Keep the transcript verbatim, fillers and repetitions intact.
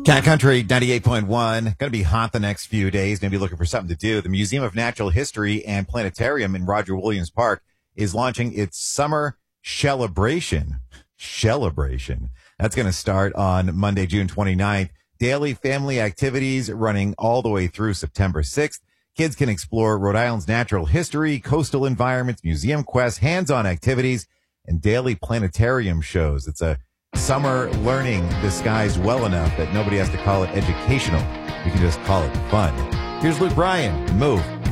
Cat Country ninety-eight point one. Going to be hot the next few days. Maybe looking for something to do. The Museum of Natural History and Planetarium in Roger Williams Park is launching its summer celebration. Celebration. That's going to start on Monday, June twenty-ninth. Daily family activities running all the way through September sixth. Kids can explore Rhode Island's natural history, coastal environments, museum quests, hands-on activities, and daily planetarium shows. It's a summer learning disguised well enough that nobody has to call it educational. You can just call it fun. Here's Luke Bryan. Move.